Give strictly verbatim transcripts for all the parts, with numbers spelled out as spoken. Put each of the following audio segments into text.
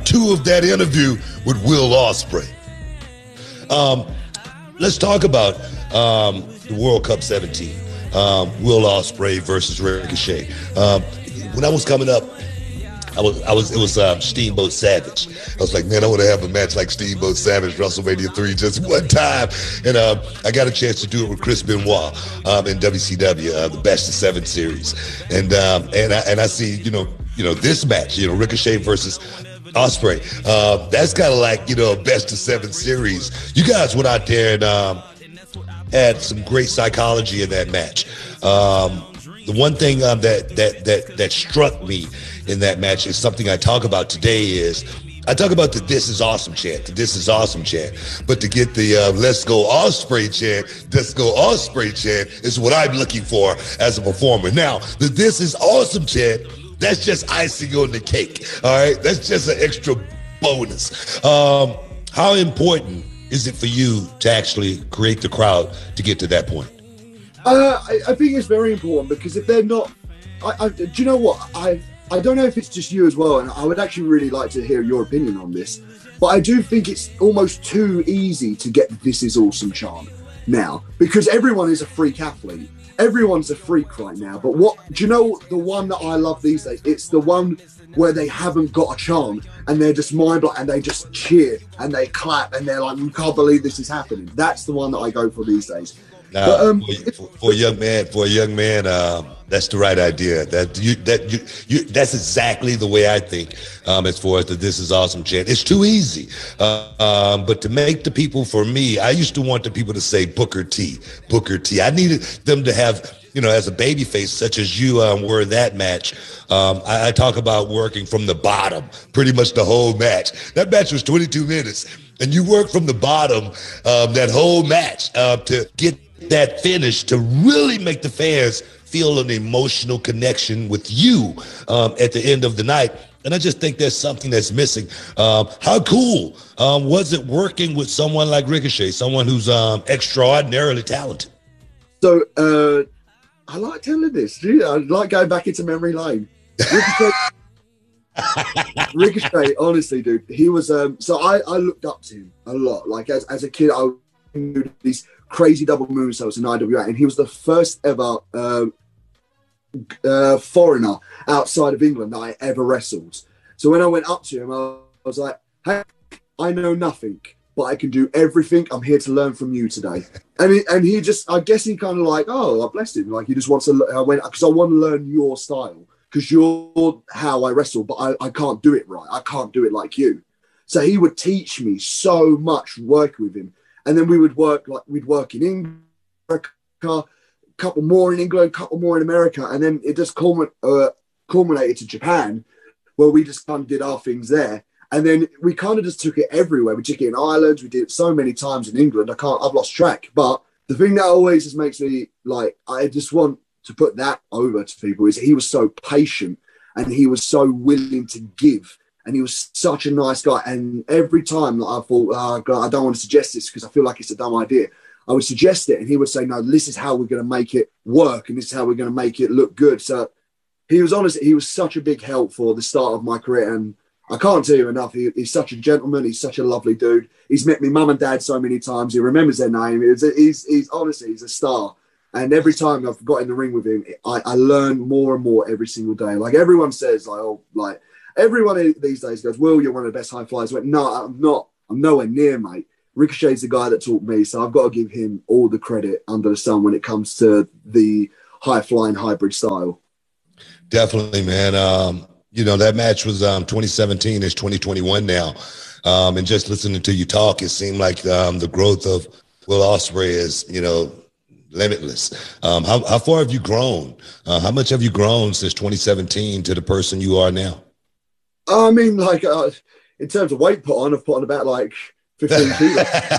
two of that interview with Will Ospreay. Um, let's talk about um, the World Cup seventeen. Um, Will Ospreay versus Ricochet. Um, when I was coming up, I was, I was, it was um, Steamboat Savage. I was like, man, I want to have a match like Steamboat Savage, WrestleMania three, just one time. And um, I got a chance to do it with Chris Benoit um, in W C W, uh, the Best of Seven series. And um, and I, and I see, you know, you know this match, you know, Ricochet versus Ospreay. Uh, that's kind of like, you know, a Best of Seven series. You guys went out there and um, had some great psychology in that match. Um, the one thing um, that that that that struck me in that match is something I talk about today is I talk about the "This is awesome" chant, the "This is awesome" chant, but to get the uh, "Let's go Ospreay" chant, "Let's go Ospreay" chant is what I'm looking for as a performer. Now, the "This is awesome" chant, that's just icing on the cake. All right, that's just an extra bonus. Um, how important is it for you to actually create the crowd to get to that point? Uh, I, I think it's very important because if they're not, I, I, do you know what? I I don't know if it's just you as well, and I would actually really like to hear your opinion on this, but I do think it's almost too easy to get the "This is awesome" chant now because everyone is a freak athlete. Everyone's a freak right now. But what, do you know the one that I love these days? It's the one where they haven't got a chant and they're just mind blown and they just cheer and they clap and they're like, we can't believe this is happening. That's the one that I go for these days. Now, but, um, for, for, for a young man, for a young man, um, that's the right idea. That you, that you, you, that's exactly the way I think. Um, as far as the "This is awesome" chant, it's too easy. Uh, um, but to make the people, for me, I used to want the people to say Booker T, Booker T. I needed them to have, you know, as a babyface, such as you um, were in that match. Um, I, I talk about working from the bottom, pretty much the whole match. That match was twenty-two minutes, and you work from the bottom um, that whole match uh, to get that finish to really make the fans feel an emotional connection with you um, at the end of the night. And I just think there's something that's missing. Um, how cool um, was it working with someone like Ricochet, someone who's um, extraordinarily talented? So uh, I like telling this. I like going back into memory lane. Ricochet, Ricochet, honestly, dude, he was. Um, so I, I looked up to him a lot. Like as, as a kid, I knew these crazy double moonsaults in I W A, and he was the first ever uh, uh, foreigner outside of England that I ever wrestled. So when I went up to him, I was like, "Hey, I know nothing, but I can do everything. I'm here to learn from you today." And he, and he just, I guess he kind of like, oh, I blessed him. Like he just wants to. I went because I want to learn your style because you're how I wrestle, but I, I can't do it right. I can't do it like you. So he would teach me so much working with him. And then we would work like we'd work in America, a couple more in England, a couple more in America, and then it just culmin- uh, culminated to Japan, where we just kind of did our things there. And then we kind of just took it everywhere. We took it in Ireland. We did it so many times in England. I can't. I've lost track. But the thing that always just makes me like I just want to put that over to people is he was so patient and he was so willing to give. And he was such a nice guy. And every time that I thought, oh, God, I don't want to suggest this because I feel like it's a dumb idea, I would suggest it. And he would say, no, this is how we're going to make it work. And this is how we're going to make it look good. So he was honestly, he was such a big help for the start of my career. And I can't tell you enough. He, he's such a gentleman. He's such a lovely dude. He's met me mum and dad so many times. He remembers their name. He's, he's, he's honestly, he's a star. And every time I've got in the ring with him, I, I learn more and more every single day. Like everyone says, like, oh, like, everyone these days goes, Will, you're one of the best high flyers. I went, no, I'm not. I'm nowhere near, mate. Ricochet's the guy that taught me, so I've got to give him all the credit under the sun when it comes to the high-flying hybrid style. Definitely, man. Um, you know, that match was um, twenty seventeen. It's twenty twenty-one now. Um, and just listening to you talk, it seemed like um, the growth of Will Ospreay is, you know, limitless. Um, how, how far have you grown? Uh, how much have you grown since twenty seventeen to the person you are now? I mean, like, uh, in terms of weight put on, I've put on about, like, fifteen kilos.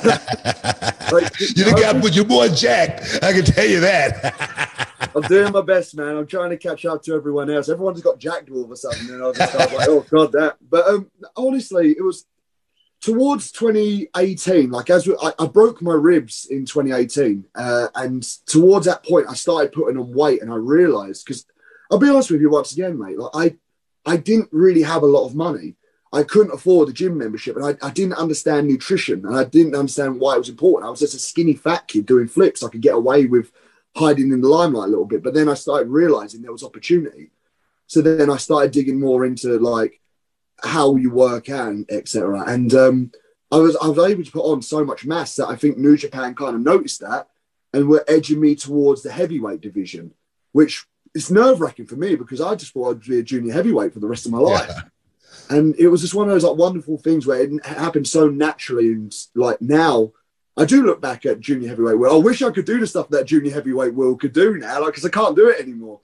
Like, you done got, but you're more jacked. I can tell you that. I'm doing my best, man. I'm trying to catch up to everyone else. Everyone's got jacked all of a sudden, and I just start like, oh, God, that. But um, honestly, it was towards twenty eighteen, like, as we, I, I broke my ribs in twenty eighteen, uh, and towards that point, I started putting on weight, and I realized, because I'll be honest with you once again, mate, like, I, I didn't really have a lot of money. I couldn't afford the gym membership, and I, I didn't understand nutrition, and I didn't understand why it was important. I was just a skinny fat kid doing flips. I could get away with hiding in the limelight a little bit, but then I started realizing there was opportunity. So then I started digging more into like how you work out, et cetera. And um, I was I was able to put on so much mass that I think New Japan kind of noticed that and were edging me towards the heavyweight division, which is nerve wracking for me because I just thought I'd be a junior heavyweight for the rest of my life. Yeah. And it was just one of those like wonderful things where it happened so naturally. And like now, I do look back at junior heavyweight Will. I wish I could do the stuff that junior heavyweight Will could do now, like because I can't do it anymore.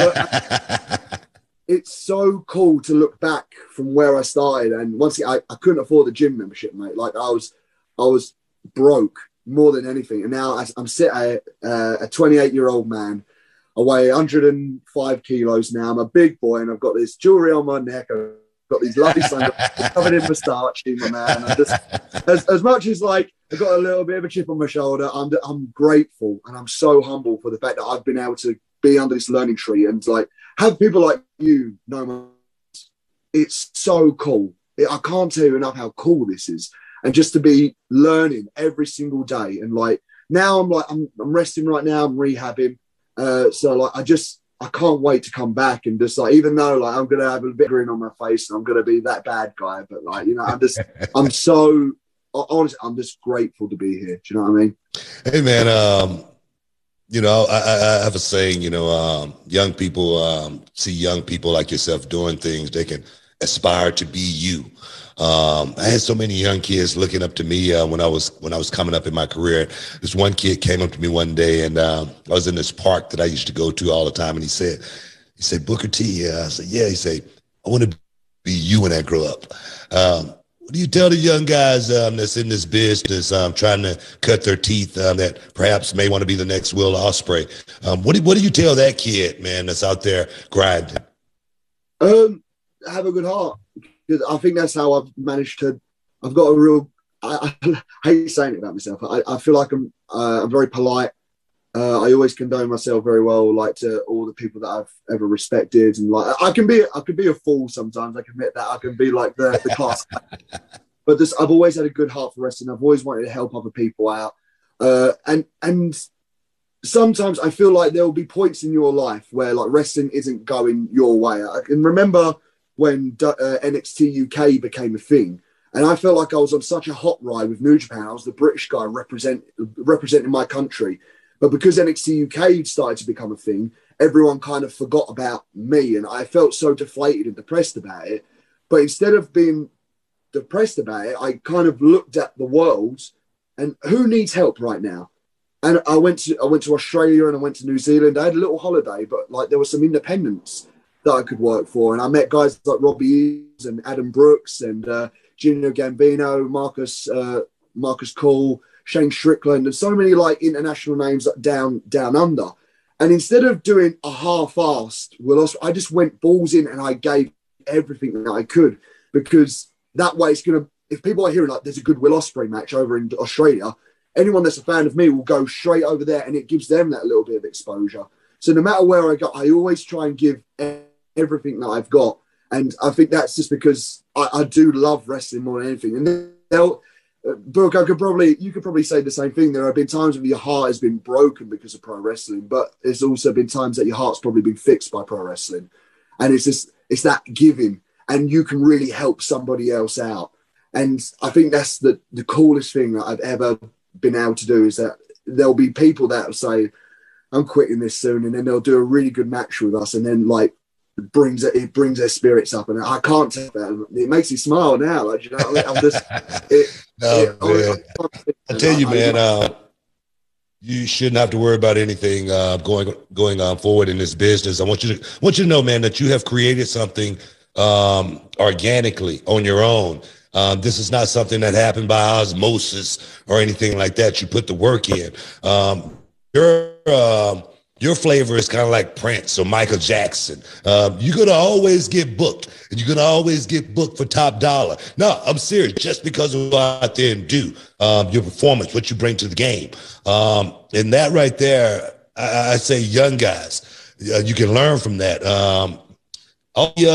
But it's so cool to look back from where I started. And once again, I, I couldn't afford the gym membership, mate. Like I was, I was broke more than anything. And now I, I'm sitting at uh, a twenty-eight year old man. I weigh one hundred five kilos now. I'm a big boy, and I've got this jewelry on my neck. I've got these lovely sunglasses covered in moustache, my man. And just, as, as much as like I've got a little bit of a chip on my shoulder, I'm I'm grateful and I'm so humble for the fact that I've been able to be under this learning tree and like have people like you know my. It's so cool. I can't tell you enough how cool this is, and just to be learning every single day. And like now, I'm like I'm I'm resting right now. I'm rehabbing. Uh, so like I just. I can't wait to come back and just like, even though like I'm going to have a bit grin on my face and I'm going to be that bad guy, but like, you know, I'm just, I'm so, honestly, I'm just grateful to be here. Do you know what I mean? Hey man, um, you know, I, I have a saying, you know, um, young people um, see young people like yourself doing things, they can aspire to be you. Um, I had so many young kids looking up to me uh, when I was when I was coming up in my career. This one kid came up to me one day, and um, I was in this park that I used to go to all the time, and he said, "He said Booker T." Uh, I said, "Yeah." He said, "I want to be you when I grow up." Um, what do you tell the young guys um, that's in this business, um, trying to cut their teeth, um, that perhaps may want to be the next Will Ospreay? Um, what do What do you tell that kid, man, that's out there grinding? Um, have a good heart. I think that's how I've managed to. I've got a real. I, I hate saying it about myself. I, I feel like I'm. Uh, I'm very polite. Uh, I always condone myself very well, like to all the people that I've ever respected, and like I can be. I can be a fool sometimes. I can admit that. I can be like the the class. But this, I've always had a good heart for wrestling. I've always wanted to help other people out, uh, and and sometimes I feel like there will be points in your life where like wrestling isn't going your way. I can remember when uh, N X T U K became a thing. And I felt like I was on such a hot ride with New Japan. I was the British guy represent, representing my country. But because N X T U K started to become a thing, everyone kind of forgot about me. And I felt so deflated and depressed about it. But instead of being depressed about it, I kind of looked at the world and who needs help right now? And I went to I went to Australia and I went to New Zealand. I had a little holiday, but like there was some independence that I could work for. And I met guys like Robbie Eves and Adam Brooks and uh, Junior Gambino, Marcus uh, Marcus Cole, Shane Strickland, and so many like international names down down under. And instead of doing a half-assed, well, I just went balls in and I gave everything that I could, because that way it's going to, if people are hearing like there's a good Will Ospreay match over in Australia, anyone that's a fan of me will go straight over there and it gives them that little bit of exposure. So no matter where I go, I always try and give everything that I've got. And I think that's just because I, I do love wrestling more than anything. And they'll, uh, Brooke, I could probably, you could probably say the same thing. There have been times when your heart has been broken because of pro wrestling, but there's also been times that your heart's probably been fixed by pro wrestling. And it's just, it's that giving, and you can really help somebody else out. And I think that's the, the coolest thing that I've ever been able to do, is that there'll be people that will say, I'm quitting this soon. And then they'll do a really good match with us. And then like, it brings it, it brings their spirits up. And I can't tell that. It makes me smile now. Like, you know, I mean? I'm just, it, no, it, man. I, I tell you, man, uh, you shouldn't have to worry about anything uh, going going on forward in this business. I want you to I want you to know, man, that you have created something um, organically on your own. Um, this is not something that happened by osmosis or anything like that. You put the work in. Um, your um, your flavor is kind of like Prince or Michael Jackson. Um, you're gonna always get booked, and you're gonna always get booked for top dollar. No, I'm serious. Just because of what you out there and do, um, your performance, what you bring to the game, um, and that right there, I, I say, young guys, uh, you can learn from that. Um, all the uh,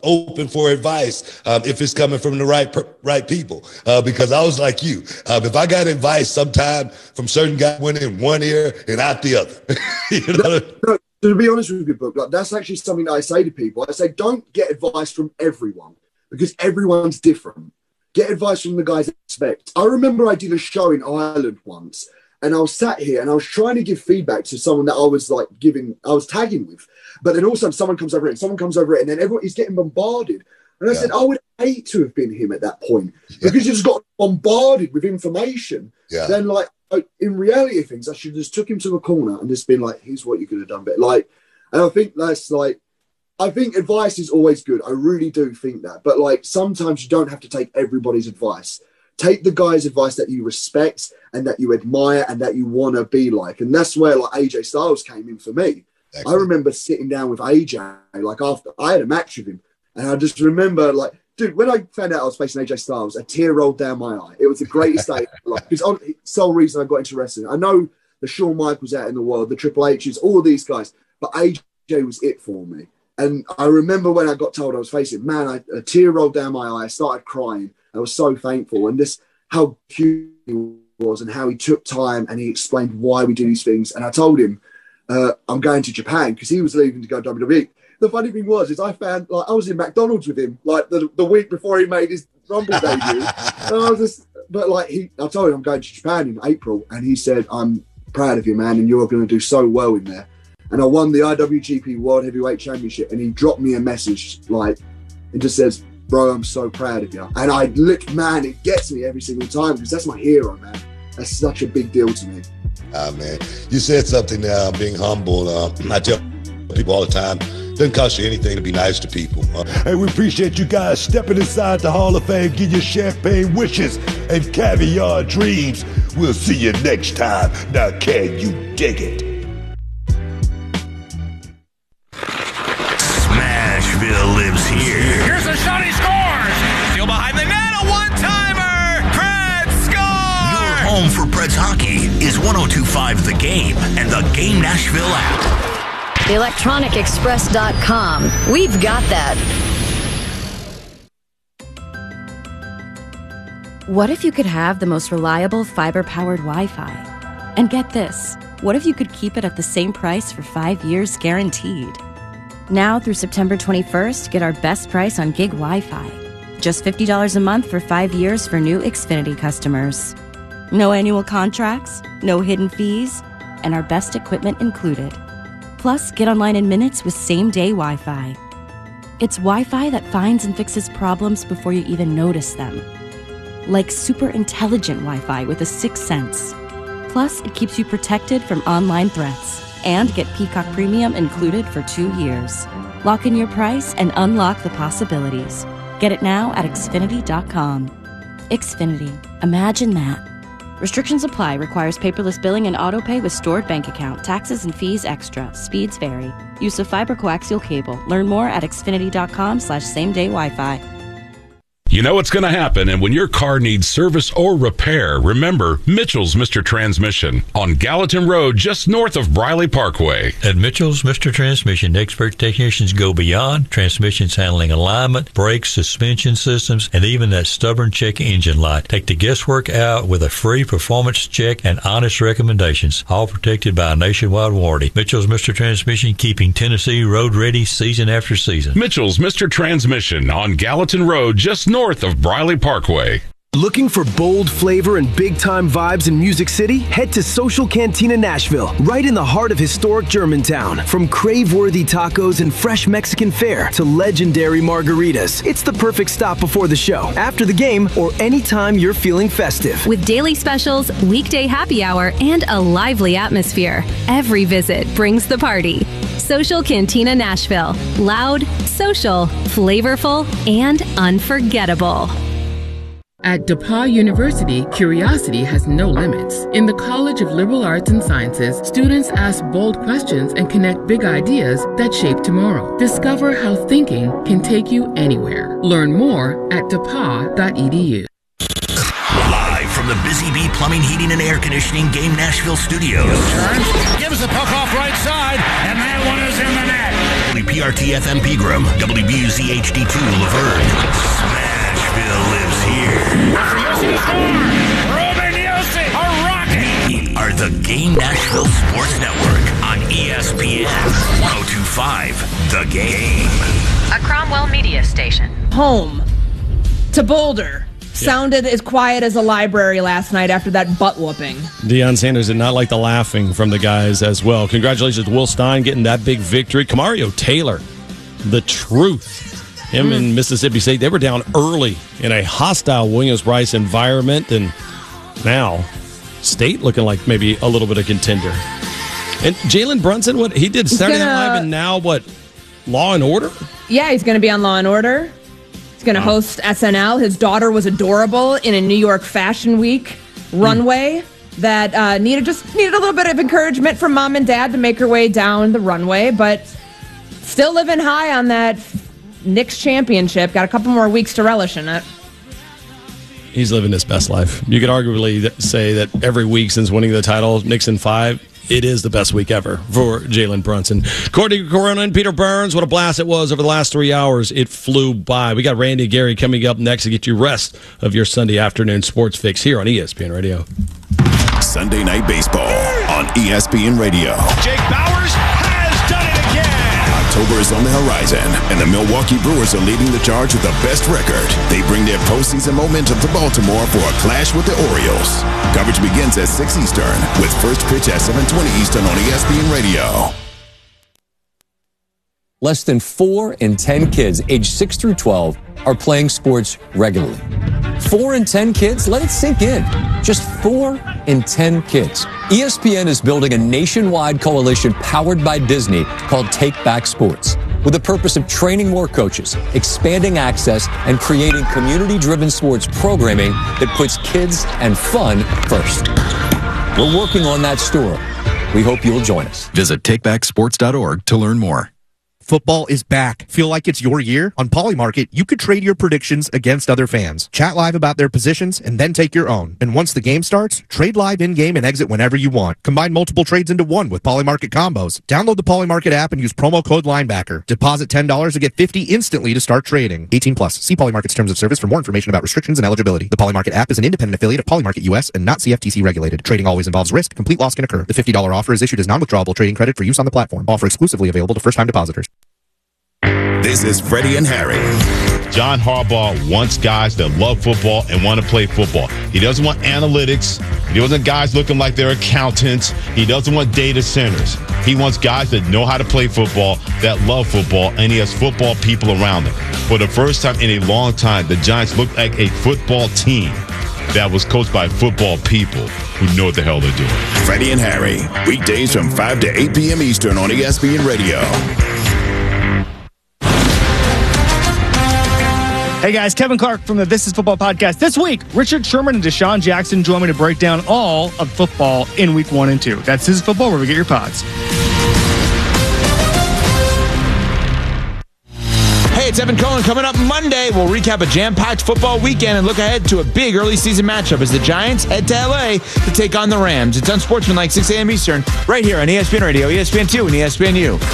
open for advice um, if it's coming from the right right people. Uh, because I was like you. Um, if I got advice sometime from certain guys, went in one ear and out the other. you know? no, no, to be honest with you, Book, like, that's actually something that I say to people. I say, don't get advice from everyone because everyone's different. Get advice from the guys that expect. I remember I did a show in Ireland once, and I was sat here and I was trying to give feedback to someone that I was like giving, I was tagging with. But then also someone comes over it and someone comes over it and then everyone is getting bombarded. And I yeah. said, I would hate to have been him at that point yeah. because you just got bombarded with information. Yeah. Then like in reality of things, I should have just took him to a corner and just been like, here's what you could have done. But like, and I think that's like, I think advice is always good. I really do think that. But like, sometimes you don't have to take everybody's advice. Take the guy's advice that you respect and that you admire and that you want to be like. And that's where like A J Styles came in for me. Excellent. I remember sitting down with A J, like after I had a match with him. And I just remember like, dude, when I found out I was facing A J Styles, a tear rolled down my eye. It was the greatest day. Like, it's the sole reason I got into wrestling. I know the Shawn Michaels out in the world, the Triple H's, all of these guys, but A J was it for me. And I remember when I got told I was facing, man, I, a tear rolled down my eye. I started crying. I was so thankful. And this, how cute he was and how he took time and he explained why we do these things. And I told him, uh, I'm going to Japan because he was leaving to go to W W E. The funny thing was, is I found, like, I was in McDonald's with him, like, the, the week before he made his Rumble debut. And I was just, but, like, he, I told him I'm going to Japan in April. And he said, I'm proud of you, man, and you're going to do so well in there. And I won the I W G P World Heavyweight Championship. And he dropped me a message, like, and just says, bro, I'm so proud of you. And I look, man, it gets me every single time because that's my hero, man. That's such a big deal to me. Ah, man. You said something, uh, being humble. Uh, I tell people all the time, it doesn't cost you anything to be nice to people. Uh, hey, we appreciate you guys stepping inside the Hall of Fame, get your champagne wishes and caviar dreams. We'll see you next time. Now, can you dig it? Smashville lives here. Here's a shot, he scores! Still behind the net, a one-timer! Preds score! Your home for Preds hockey is one oh two point five The Game and the Game Nashville app. electronic express dot com. We've got that. What if you could have the most reliable fiber-powered Wi-Fi? And get this, what if you could keep it at the same price for five years guaranteed? Now through September twenty-first, get our best price on gig Wi-Fi. Just fifty dollars a month for five years for new Xfinity customers. No annual contracts, no hidden fees, and our best equipment included. Plus, get online in minutes with same-day Wi-Fi. It's Wi-Fi that finds and fixes problems before you even notice them. Like super intelligent Wi-Fi with a sixth sense. Plus, it keeps you protected from online threats. And get Peacock Premium included for two years. Lock in your price and unlock the possibilities. Get it now at Xfinity dot com. Xfinity. Imagine that. Restrictions apply. Requires paperless billing and autopay with stored bank account. Taxes and fees extra. Speeds vary. Use of fiber coaxial cable. Learn more at Xfinity dot com slash same day Wi-Fi. You know what's going to happen, and when your car needs service or repair, remember Mitchell's Mister Transmission on Gallatin Road, just north of Briley Parkway. At Mitchell's Mister Transmission, expert technicians go beyond transmissions handling alignment, brakes, suspension systems, and even that stubborn check engine light. Take the guesswork out with a free performance check and honest recommendations, all protected by a nationwide warranty. Mitchell's Mister Transmission, keeping Tennessee road ready season after season. Mitchell's Mister Transmission on Gallatin Road, just north of Briley Parkway. Looking for bold flavor and big-time vibes in Music City? Head to Social Cantina Nashville, right in the heart of historic Germantown. From crave-worthy tacos and fresh Mexican fare to legendary margaritas, it's the perfect stop before the show, after the game, or anytime you're feeling festive. With daily specials, weekday happy hour, and a lively atmosphere, every visit brings the party. Social Cantina Nashville. Loud, social, flavorful, and unforgettable. At DePauw University, curiosity has no limits. In the College of Liberal Arts and Sciences, students ask bold questions and connect big ideas that shape tomorrow. Discover how thinking can take you anywhere. Learn more at D E P A W dot E D U. Live from the Busy Bee Plumbing, Heating, and Air Conditioning Game Nashville studios. Turns, gives the puck off right side, and that one is in the net. W P R T F M Pegram, W B U Z H D two Laverne. Smashville lives here. Ruben Yossi, a rocket. We are the Game Nashville Sports Network on E S P N one oh two point five The Game. A Cromwell media station. Home to Boulder. Sounded as quiet as a library last night after that butt whooping. Deion Sanders did not like the laughing from the guys as well. Congratulations to Will Stein getting that big victory. Kamario Taylor, the truth. Him mm. and Mississippi State, they were down early in a hostile Williams-Brice environment, and now State looking like maybe a little bit of contender. And Jalen Brunson, what he did Saturday Night Live, and now what, Law and Order? Yeah, he's going to be on Law and Order. Going to oh. host S N L. His daughter was adorable in a New York Fashion Week runway mm. that uh, needed just needed a little bit of encouragement from mom and dad to make her way down the runway, but still living high on that Knicks championship. Got a couple more weeks to relish in it. He's living his best life. You could arguably say that every week since winning the title, Knicks in five, it is the best week ever for Jalen Brunson. Courtney Corona and Peter Burns, what a blast it was over the last three hours. It flew by. We got Randy Gary coming up next to get you rest of your Sunday afternoon sports fix here on E S P N Radio. Sunday Night Baseball on E S P N Radio. Jake Bauers has done it again. October is on the horizon, and the Milwaukee Brewers are leading the charge with the best record. They bring their postseason momentum to Baltimore for a clash with the Orioles. Coverage begins at six Eastern, with first pitch at seven twenty Eastern on E S P N Radio. Less than four in ten kids aged six through twelve are playing sports regularly. Four in ten kids? Let it sink in. Just four in ten kids. E S P N is building a nationwide coalition powered by Disney called Take Back Sports, with the purpose of training more coaches, expanding access, and creating community-driven sports programming that puts kids and fun first. We're working on that story. We hope you'll join us. Visit take back sports dot org to learn more. Football is back. Feel like it's your year? On Polymarket, you could trade your predictions against other fans. Chat live about their positions and then take your own. And once the game starts, trade live in-game and exit whenever you want. Combine multiple trades into one with Polymarket combos. Download the Polymarket app and use promo code Linebacker. Deposit ten dollars to get fifty dollars instantly to start trading. eighteen plus. See Polymarket's terms of service for more information about restrictions and eligibility. The Polymarket app is an independent affiliate of Polymarket U S and not C F T C regulated. Trading always involves risk. Complete loss can occur. The fifty dollars offer is issued as non-withdrawable trading credit for use on the platform. Offer exclusively available to first-time depositors. This is Freddie and Harry. John Harbaugh wants guys that love football and want to play football. He doesn't want analytics. He doesn't want guys looking like they're accountants. He doesn't want data centers. He wants guys that know how to play football, that love football, and he has football people around them. For the first time in a long time, the Giants look like a football team that was coached by football people who know what the hell they're doing. Freddie and Harry, weekdays from five to eight p.m. Eastern on E S P N Radio. Hey guys, Kevin Clark from the This Is Football podcast. This week, Richard Sherman and Deshaun Jackson join me to break down all of football in week one and two. That's This Is Football, where we get your pods. Hey, it's Evan Cohen. Coming up Monday, we'll recap a jam-packed football weekend and look ahead to a big early season matchup as the Giants head to L A to take on the Rams. It's Unsportsmanlike, six a.m. Eastern, right here on E S P N Radio, E S P N two, and E S P N U.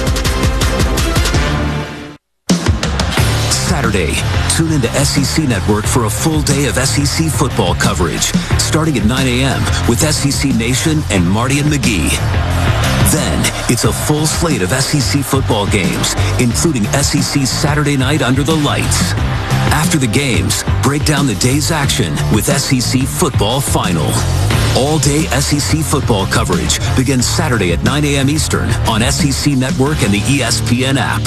Saturday, tune into S E C Network for a full day of S E C football coverage, starting at nine a.m. with S E C Nation and Marty and McGee. Then, it's a full slate of S E C football games, including S E C Saturday Night Under the Lights. After the games, break down the day's action with S E C Football Final. All-day S E C football coverage begins Saturday at nine a.m. Eastern on S E C Network and the E S P N app.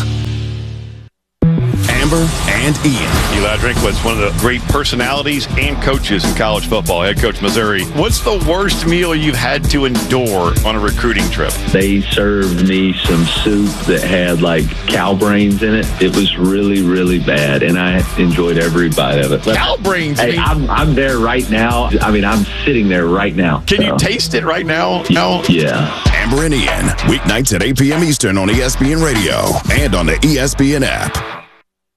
Amber and Ian. Eli Drinkwitz, one of the great personalities and coaches in college football, head coach Missouri. What's the worst meal you've had to endure on a recruiting trip? They served me some soup that had like cow brains in it. It was really, really bad, and I enjoyed every bite of it. But, cow brains? Hey, I'm, I'm there right now. I mean, I'm sitting there right now. Can so. you taste it right now? No. Yeah. Amber and Ian, weeknights at eight p.m. Eastern on E S P N Radio and on the E S P N app.